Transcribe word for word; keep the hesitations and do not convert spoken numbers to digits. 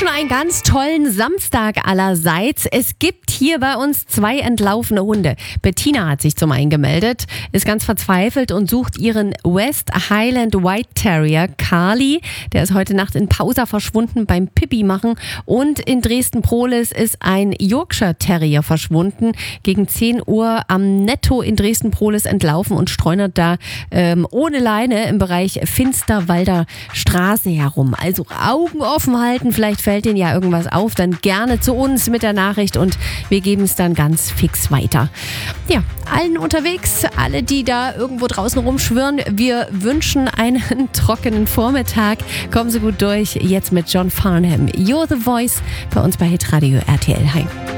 wünschen einen ganz tollen Samstag allerseits. Es gibt hier bei uns zwei entlaufene Hunde. Bettina hat sich zum einen gemeldet, ist ganz verzweifelt und sucht ihren West Highland White Terrier Carly. Der ist heute Nacht in Pausa verschwunden beim Pipi machen. Und in Dresden-Prohlis ist ein Yorkshire Terrier verschwunden. Gegen zehn Uhr am Netto in Dresden-Prohlis entlaufen und streunert da ähm, ohne Leine im Bereich Finsterwalder Straße herum. Also Augen offen halten, vielleicht fällt Ihnen ja irgendwas auf, dann gerne zu uns mit der Nachricht und wir geben es dann ganz fix weiter. Ja, allen unterwegs, alle, die da irgendwo draußen rumschwirren, wir wünschen einen trockenen Vormittag. Kommen Sie gut durch, jetzt mit John Farnham. You're the Voice bei uns bei Hitradio R T L. Hi.